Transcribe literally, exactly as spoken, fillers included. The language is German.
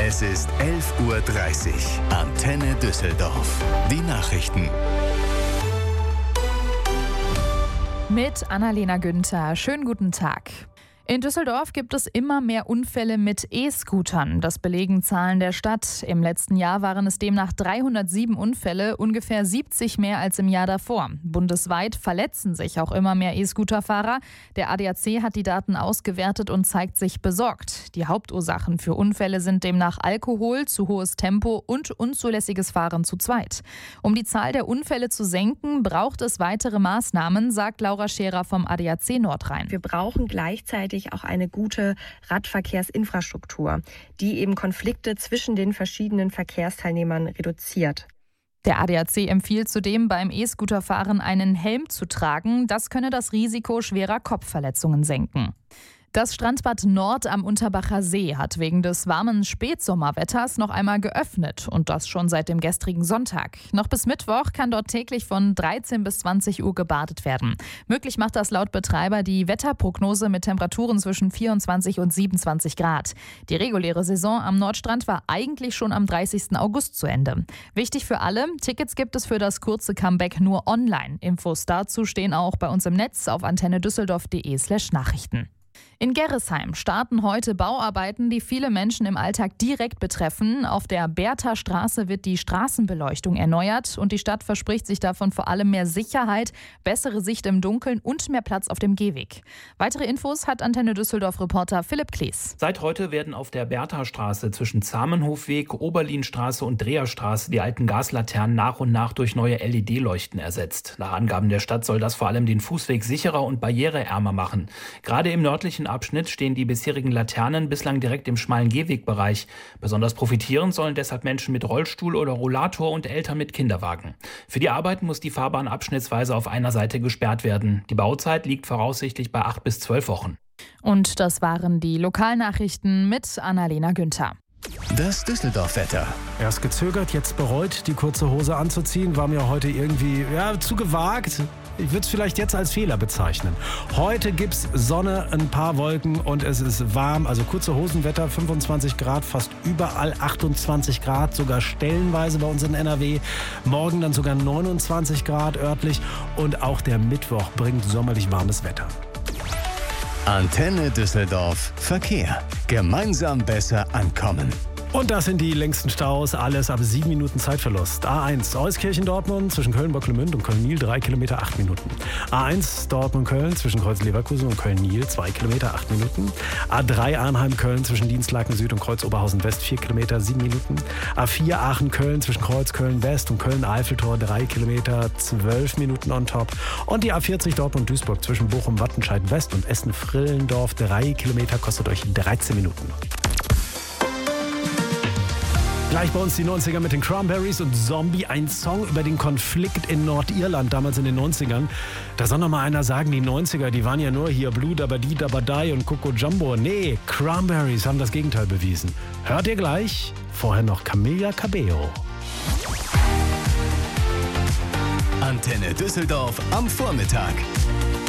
Es ist elf Uhr dreißig. Antenne Düsseldorf. Die Nachrichten. Mit Annalena Günther. Schönen guten Tag. In Düsseldorf gibt es immer mehr Unfälle mit E-Scootern. Das belegen Zahlen der Stadt. Im letzten Jahr waren es demnach dreihundertsieben Unfälle, ungefähr siebzig mehr als im Jahr davor. Bundesweit verletzen sich auch immer mehr E-Scooter-Fahrer. Der A D A C hat die Daten ausgewertet und zeigt sich besorgt. Die Hauptursachen für Unfälle sind demnach Alkohol, zu hohes Tempo und unzulässiges Fahren zu zweit. Um die Zahl der Unfälle zu senken, braucht es weitere Maßnahmen, sagt Laura Scherer vom A D A C Nordrhein. Wir brauchen gleichzeitig auch eine gute Radverkehrsinfrastruktur, die eben Konflikte zwischen den verschiedenen Verkehrsteilnehmern reduziert. Der A D A C empfiehlt zudem, beim E-Scooterfahren einen Helm zu tragen. Das könne das Risiko schwerer Kopfverletzungen senken. Das Strandbad Nord am Unterbacher See hat wegen des warmen Spätsommerwetters noch einmal geöffnet und das schon seit dem gestrigen Sonntag. Noch bis Mittwoch kann dort täglich von dreizehn bis zwanzig Uhr gebadet werden. Möglich macht das laut Betreiber die Wetterprognose mit Temperaturen zwischen vierundzwanzig und siebenundzwanzig Grad. Die reguläre Saison am Nordstrand war eigentlich schon am dreißigsten August zu Ende. Wichtig für alle, Tickets gibt es für das kurze Comeback nur online. Infos dazu stehen auch bei uns im Netz auf antennedüsseldorf.de slash Nachrichten. In Gerresheim starten heute Bauarbeiten, die viele Menschen im Alltag direkt betreffen. Auf der Bertha-Straße wird die Straßenbeleuchtung erneuert und die Stadt verspricht sich davon vor allem mehr Sicherheit, bessere Sicht im Dunkeln und mehr Platz auf dem Gehweg. Weitere Infos hat Antenne Düsseldorf-Reporter Philipp Klees. Seit heute werden auf der Bertha-Straße zwischen Zamenhofweg, Oberlinstraße und Dreherstraße die alten Gaslaternen nach und nach durch neue L E D-Leuchten ersetzt. Nach Angaben der Stadt soll das vor allem den Fußweg sicherer und barriereärmer machen. Gerade im nördlichen Abschnitt stehen die bisherigen Laternen bislang direkt im schmalen Gehwegbereich. Besonders profitieren sollen deshalb Menschen mit Rollstuhl oder Rollator und Eltern mit Kinderwagen. Für die Arbeiten muss die Fahrbahn abschnittsweise auf einer Seite gesperrt werden. Die Bauzeit liegt voraussichtlich bei acht bis zwölf Wochen. Und das waren die Lokalnachrichten mit Annalena Günther. Das Düsseldorf-Wetter. Erst gezögert, jetzt bereut, die kurze Hose anzuziehen, war mir heute irgendwie ja, zu gewagt. Ich würde es vielleicht jetzt als Fehler bezeichnen. Heute gibt's Sonne, ein paar Wolken und es ist warm. Also kurze Hosenwetter, fünfundzwanzig Grad, fast überall achtundzwanzig Grad, sogar stellenweise bei uns in N R W. Morgen dann sogar neunundzwanzig Grad örtlich und auch der Mittwoch bringt sommerlich warmes Wetter. Antenne Düsseldorf Verkehr. Gemeinsam besser ankommen. Und das sind die längsten Staus, alles ab sieben Minuten Zeitverlust. A eins Euskirchen-Dortmund zwischen Köln-Bocklemünd und Köln-Niel drei Kilometer acht Minuten. A eins Dortmund-Köln zwischen Kreuz-Leverkusen und Köln-Niel zwei Kilometer acht Minuten. A drei Arnheim-Köln zwischen Dienstlaken-Süd und Kreuz-Oberhausen-West vier Kilometer sieben Minuten. A vier Aachen-Köln zwischen Kreuz-Köln-West und Köln-Eiffeltor drei Kilometer zwölf Minuten on top. Und die A vierzig Dortmund-Duisburg zwischen Bochum-Wattenscheid-West und Essen-Frillendorf drei Kilometer kostet euch dreizehn Minuten. Gleich bei uns die neunziger mit den Cranberries und Zombie, ein Song über den Konflikt in Nordirland, damals in den neunzigern. Da soll noch mal einer sagen, die neunziger, die waren ja nur hier Blue Dabadi Dabadai und Coco Jumbo. Nee, Cranberries haben das Gegenteil bewiesen. Hört ihr gleich? Vorher noch Camila Cabello. Antenne Düsseldorf am Vormittag.